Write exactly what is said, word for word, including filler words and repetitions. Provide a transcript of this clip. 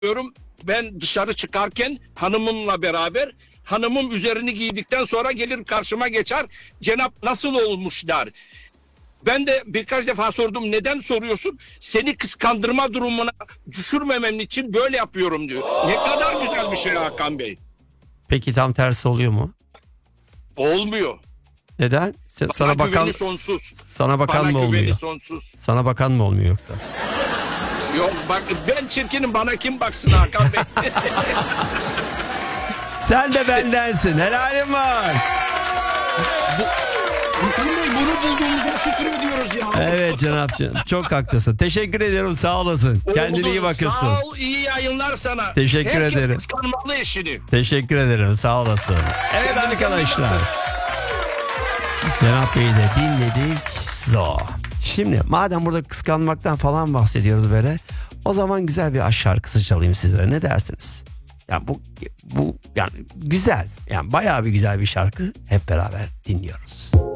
diyorum. Ben dışarı çıkarken hanımımla beraber, hanımım üzerini giydikten sonra gelir karşıma geçer. Cenap nasıl olmuş der. Ben de birkaç defa sordum, neden soruyorsun? Seni kıskandırma durumuna düşürmemem için böyle yapıyorum diyor. Ne kadar güzel bir şey Hakan Bey. Peki tam tersi oluyor mu? Olmuyor. Neden? Sen- Bana sana bakan güveni sonsuz. sana bakan Bana mı güveni olmuyor? sonsuz. Sana bakan mı olmuyor yoksa? Yok bak, ben çirkinim, bana kim baksın Hakan Bey? Sen de bendensin. Helalim var. Hakan Bey, bunu bulduğumuza şükür ediyoruz ya. Evet Cenapcığım. Çok haklısın. Teşekkür ediyorum. Sağ olasın. Kendine iyi bakıyorsun. Sağ ol, iyi yayınlar sana. Teşekkür Herkes ederim. Herkes kıskanmalı eşini. Teşekkür ederim. Sağ olasın. Evet arkadaşlar. Cenap Bey'i de dinledik. So. Şimdi madem burada kıskanmaktan falan bahsediyoruz böyle, o zaman güzel bir aşk şarkısı çalayım sizlere. Ne dersiniz? Yani bu bu yani güzel. Yani bayağı bir güzel bir şarkı. Hep beraber dinliyoruz.